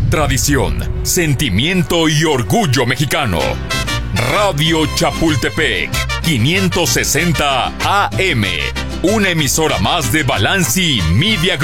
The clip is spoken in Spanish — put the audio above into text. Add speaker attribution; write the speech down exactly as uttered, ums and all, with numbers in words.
Speaker 1: tradición, sentimiento y orgullo mexicano. Radio Chapultepec, quinientos sesenta A M, una emisora más de Balanci Media Group.